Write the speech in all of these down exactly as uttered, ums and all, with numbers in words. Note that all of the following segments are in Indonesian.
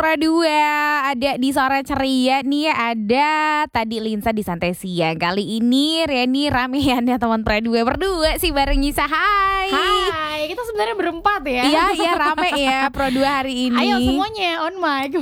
Pro dua, ada di Sore Ceria nih, ada tadi Linsa di Santai Siang. Kali ini Reni ramean ya teman Pro dua, berdua sih bareng Nisa. Hai. Hai, kita sebenarnya berempat ya. Iya, iya rame ya Pro dua hari ini. Ayo semuanya on mic.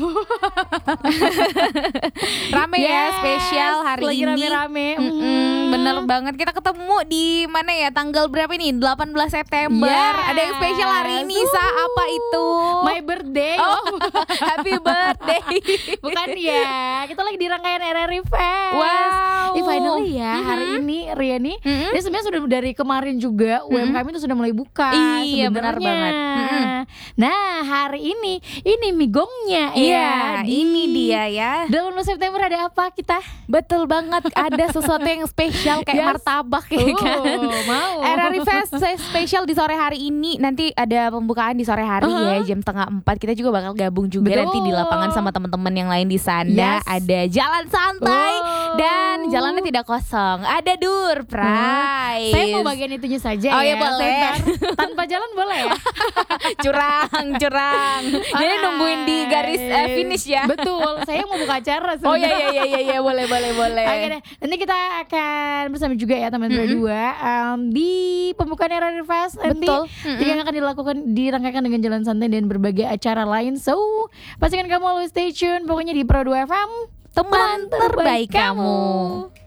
Rame yes, ya, spesial hari lagi ini. Lagi rame-rame. Mm-mm, bener banget. Kita ketemu di mana ya? Tanggal berapa ini? delapan belas September. Yes. Ada yang spesial hari ini, Sa. Apa itu? My birthday. Oh, happy birthday. Bukan ya. Kita lagi di rangkaian R R I Fest. Wow. Di finally ya Mm-hmm. hari ini Riani. Mm-hmm. Ini sebenarnya sudah dari kemarin juga mm-hmm. U M K M itu sudah mulai buka. Iya, benar banget. Mm-hmm. Nah, hari ini ini migongnya Iya, ya. Di ini dia ya. delapan belas September ada apa kita? Betul banget, ada sesuatu yang spesial kayak Yes. martabak ya kan. Oh, mau. R R I Fest spesial di sore hari ini. Nanti ada pembukaan di sore hari Uh-huh. ya, jam setengah empat. Kita juga bakal gabung juga Betul. nanti di lapangan sama teman-teman yang lain di sana. Yes. Ada jalan santai Oh. dan jalannya tidak kosong. Ada door prize. Saya mau bagian itunya saja Oh, ya. ya boleh. Sebentar. Tanpa jalan boleh ya? curang, curang. Jadi Alright. nungguin di garis uh, finish ya. Betul. Saya mau buka acara Oh sebentar. iya iya iya iya boleh boleh boleh. Oke deh, nanti kita akan bersama juga ya teman Mm-mm. berdua um, di pembukaan R R I Fest nanti Betul. yang akan dilakukan dirangkaikan dengan jalan santai dan berbagai acara lain. So, pastikan kamu always stay tune pokoknya di Pro dua F M, Teman terbaik kamu.